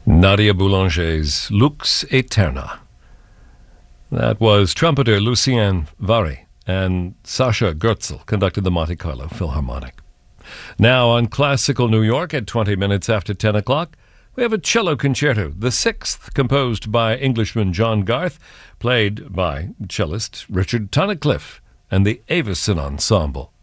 Nadia Boulanger's Lux Eterna. That was trumpeter Lucien Varry and Sasha Goertzel conducted the Monte Carlo Philharmonic. Now on Classical New York at 20 minutes after 10 o'clock, we have a cello concerto, the sixth, composed by Englishman John Garth, played by cellist Richard Tunnicliffe and the Avison Ensemble.